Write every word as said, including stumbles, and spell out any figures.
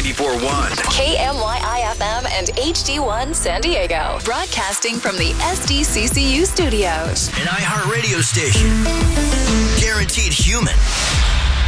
ninety-four point one. K M Y I F M and H D one San Diego. Broadcasting from the S D C C U studios. An iHeartRadio station. Guaranteed human.